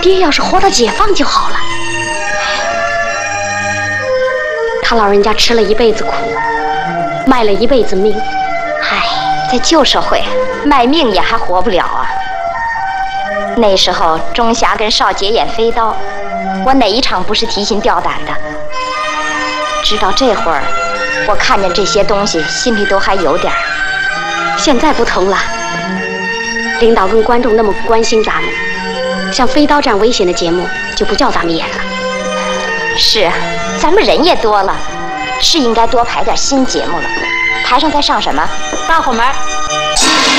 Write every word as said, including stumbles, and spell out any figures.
爹要是活到解放就好了。他老人家吃了一辈子苦，卖了一辈子命。 唉，在旧社会，卖命也还活不了啊。那时候钟霞跟少杰演飞刀，我哪一场不是提心吊胆的？直到这会儿，我看见这些东西，心里都还有点儿。 现在不同了，领导跟观众那么关心咱们，像飞刀这样危险的节目就不叫咱们演了。 是，咱们人也多了，是应该多排点新节目了。台上在上什么？ 大伙门。